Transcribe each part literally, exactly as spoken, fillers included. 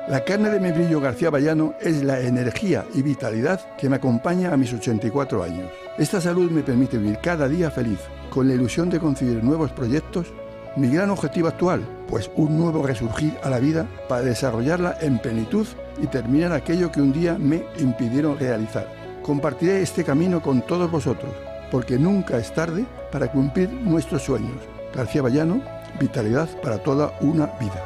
La carne de membrillo García Vallano es la energía y vitalidad que me acompaña a mis ochenta y cuatro años. Esta salud me permite vivir cada día feliz, con la ilusión de concebir nuevos proyectos. Mi gran objetivo actual, pues un nuevo resurgir a la vida para desarrollarla en plenitud y terminar aquello que un día me impidieron realizar. Compartiré este camino con todos vosotros, porque nunca es tarde para cumplir nuestros sueños. García Vallano, vitalidad para toda una vida.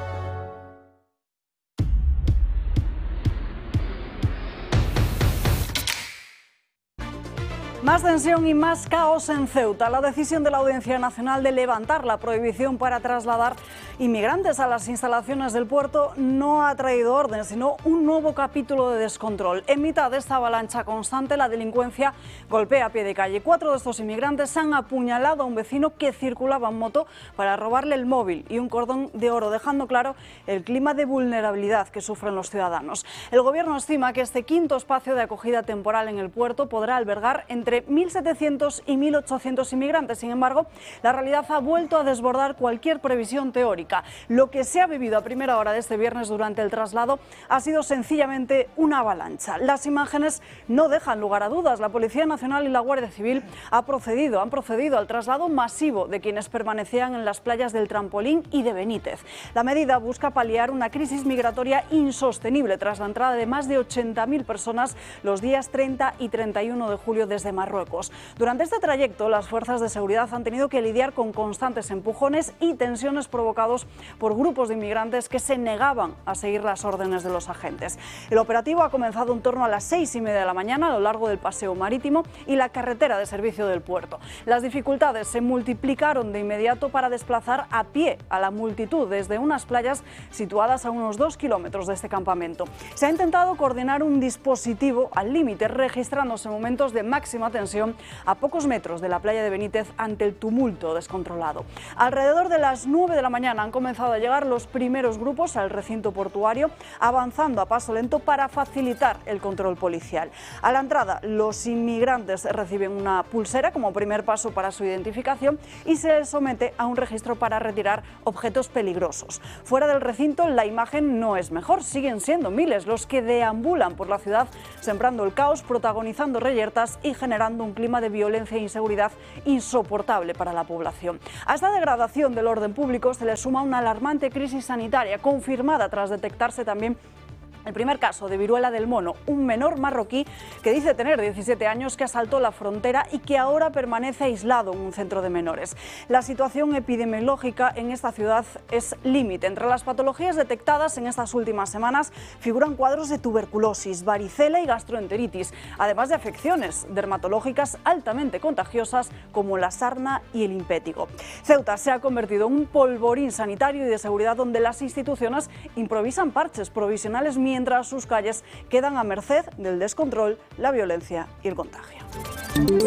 Más tensión y más caos en Ceuta. La decisión de la Audiencia Nacional de levantar la prohibición para trasladar inmigrantes a las instalaciones del puerto no ha traído orden, sino un nuevo capítulo de descontrol. En mitad de esta avalancha constante, la delincuencia golpea a pie de calle. Cuatro de estos inmigrantes han apuñalado a un vecino que circulaba en moto para robarle el móvil y un cordón de oro, dejando claro el clima de vulnerabilidad que sufren los ciudadanos. El gobierno estima que este quinto espacio de acogida temporal en el puerto podrá albergar entre mil setecientos y mil ochocientos inmigrantes. Sin embargo, la realidad ha vuelto a desbordar cualquier previsión teórica. Lo que se ha vivido a primera hora de este viernes durante el traslado ha sido sencillamente una avalancha. Las imágenes no dejan lugar a dudas. La Policía Nacional y la Guardia Civil ha procedido, han procedido al traslado masivo de quienes permanecían en las playas del Trampolín y de Benítez. La medida busca paliar una crisis migratoria insostenible tras la entrada de más de ochenta mil personas los días treinta y treinta y uno de julio desde Marruecos. Durante este trayecto, las fuerzas de seguridad han tenido que lidiar con constantes empujones y tensiones provocados por grupos de inmigrantes que se negaban a seguir las órdenes de los agentes. El operativo ha comenzado en torno a las seis y media de la mañana a lo largo del paseo marítimo y la carretera de servicio del puerto. Las dificultades se multiplicaron de inmediato para desplazar a pie a la multitud desde unas playas situadas a unos dos kilómetros de este campamento. Se ha intentado coordinar un dispositivo al límite, registrándose momentos de máxima tensión a pocos metros de la playa de Benítez ante el tumulto descontrolado. Alrededor de las nueve de la mañana han comenzado a llegar los primeros grupos al recinto portuario, avanzando a paso lento para facilitar el control policial. A la entrada, los inmigrantes reciben una pulsera como primer paso para su identificación y se les somete a un registro para retirar objetos peligrosos. Fuera del recinto, la imagen no es mejor. Siguen siendo miles los que deambulan por la ciudad, sembrando el caos, protagonizando reyertas y generando un clima de violencia e inseguridad insoportable para la población. A esta degradación del orden público se le suma una alarmante crisis sanitaria confirmada tras detectarse también el primer caso de viruela del mono, un menor marroquí que dice tener diecisiete años, que asaltó la frontera y que ahora permanece aislado en un centro de menores. La situación epidemiológica en esta ciudad es límite. Entre las patologías detectadas en estas últimas semanas figuran cuadros de tuberculosis, varicela y gastroenteritis, además de afecciones dermatológicas altamente contagiosas como la sarna y el impétigo. Ceuta se ha convertido en un polvorín sanitario y de seguridad donde las instituciones improvisan parches provisionales mientras sus calles quedan a merced del descontrol, la violencia y el contagio.